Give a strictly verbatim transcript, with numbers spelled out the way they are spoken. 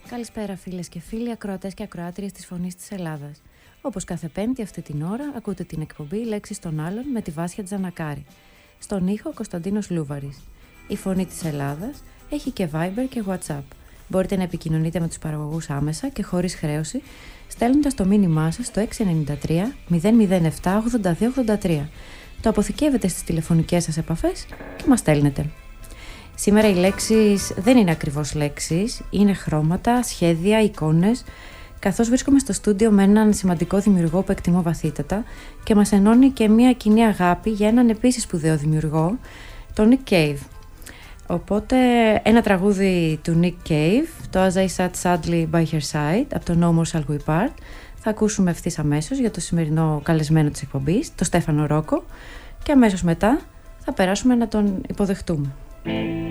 Καλησπέρα φίλες και φίλοι, ακροατές και ακροάτριες της Φωνής της Ελλάδας. Όπως κάθε Πέμπτη αυτή την ώρα ακούτε την εκπομπή «Λέξεις των άλλων» με τη Βάσια Τζανακάρη. Στον ήχο Κωνσταντίνος Λούβαρης. Η Φωνή της Ελλάδας έχει και Viber και WhatsApp. Μπορείτε να επικοινωνείτε με τους παραγωγούς άμεσα και χωρίς χρέωση, στέλνοντας το μήνυμά σας στο έξι εννιά τρία μηδέν μηδέν επτά ογδόντα δύο ογδόντα τρία. Το αποθηκεύετε στις τηλεφωνικές σας επαφές και μας στέλνετε. Σήμερα οι λέξεις δεν είναι ακριβώς λέξεις, είναι χρώματα, σχέδια, εικόνες, καθώς βρίσκομαι στο στούντιο με έναν σημαντικό δημιουργό που εκτιμώ βαθύτατα και μας ενώνει και μια κοινή αγάπη για έναν επίσης σπουδαίο δημιουργό, τον Nick Cave. Οπότε ένα τραγούδι του Nick Cave, το As I Sat Sadly by Her Side, από το No More Shall We Part, θα ακούσουμε ευθύς αμέσως για το σημερινό καλεσμένο της εκπομπής, το Στέφανο Ρόκο, και αμέσως μετά θα περάσουμε να τον υποδεχτούμε.